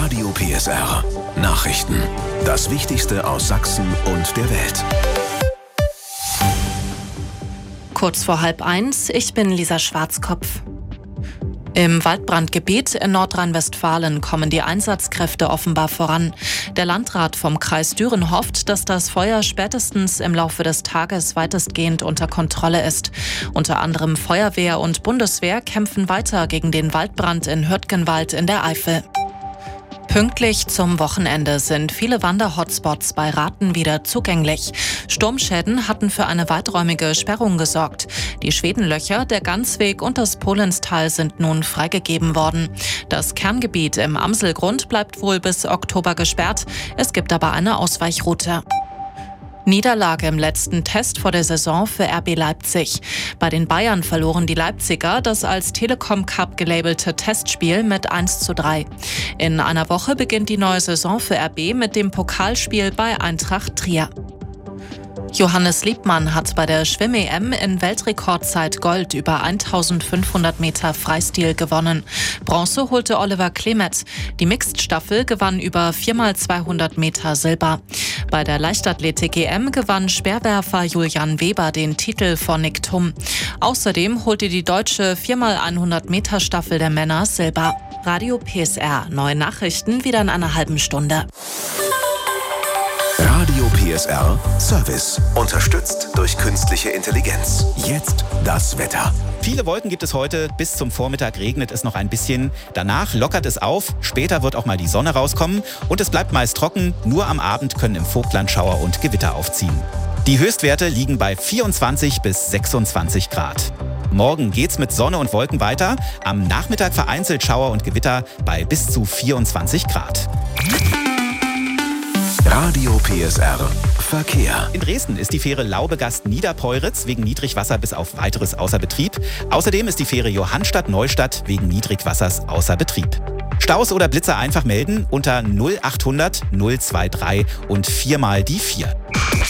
Radio PSR. Nachrichten. Das Wichtigste aus Sachsen und der Welt. Kurz vor 12:30, ich bin Lisa Schwarzkopf. Im Waldbrandgebiet in Nordrhein-Westfalen kommen die Einsatzkräfte offenbar voran. Der Landrat vom Kreis Düren hofft, dass das Feuer spätestens im Laufe des Tages weitestgehend unter Kontrolle ist. Unter anderem Feuerwehr und Bundeswehr kämpfen weiter gegen den Waldbrand in Hürtgenwald in der Eifel. Pünktlich zum Wochenende sind viele Wander-Hotspots bei Rathen wieder zugänglich. Sturmschäden hatten für eine weiträumige Sperrung gesorgt. Die Schwedenlöcher, der Gansweg und das Polenstal sind nun freigegeben worden. Das Kerngebiet im Amselgrund bleibt wohl bis Oktober gesperrt. Es gibt aber eine Ausweichroute. Niederlage im letzten Test vor der Saison für RB Leipzig. Bei den Bayern verloren die Leipziger das als Telekom Cup gelabelte Testspiel mit 1:3. In einer Woche beginnt die neue Saison für RB mit dem Pokalspiel bei Eintracht Trier. Johannes Liebmann hat bei der Schwimm-EM in Weltrekordzeit Gold über 1500 Meter Freistil gewonnen. Bronze holte Oliver Klemet. Die Mixed-Staffel gewann über 4x200 Meter Silber. Bei der Leichtathletik-EM gewann Speerwerfer Julian Weber den Titel vor Nick Thum. Außerdem holte die deutsche 4x100 Meter Staffel der Männer Silber. Radio PSR. Neue Nachrichten wieder in einer halben Stunde. Radio PSR Service. Unterstützt durch künstliche Intelligenz. Jetzt das Wetter. Viele Wolken gibt es heute. Bis zum Vormittag regnet es noch ein bisschen. Danach lockert es auf. Später wird auch mal die Sonne rauskommen. Und es bleibt meist trocken. Nur am Abend können im Vogtland Schauer und Gewitter aufziehen. Die Höchstwerte liegen bei 24 bis 26 Grad. Morgen geht's mit Sonne und Wolken weiter. Am Nachmittag vereinzelt Schauer und Gewitter bei bis zu 24 Grad. Radio PSR Verkehr. In Dresden ist die Fähre Laubegast-Niederpeuritz wegen Niedrigwasser bis auf weiteres außer Betrieb. Außerdem ist die Fähre Johannstadt-Neustadt wegen Niedrigwassers außer Betrieb. Staus oder Blitzer einfach melden unter 0800 023 und 4 mal die 4.